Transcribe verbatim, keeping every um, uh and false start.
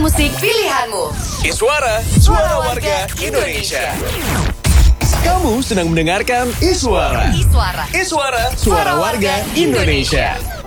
musik pilihanmu. Iswara, suara warga Indonesia. Kamu sedang mendengarkan Iswara. Iswara. Iswara, suara warga Indonesia.